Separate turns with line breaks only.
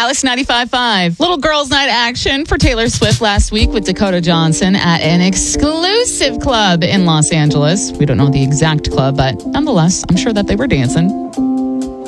Alice 95.5. Little Girls Night action for Taylor Swift last week with Dakota Johnson at an exclusive club in Los Angeles. We don't know the exact club, but nonetheless, I'm sure that they were dancing.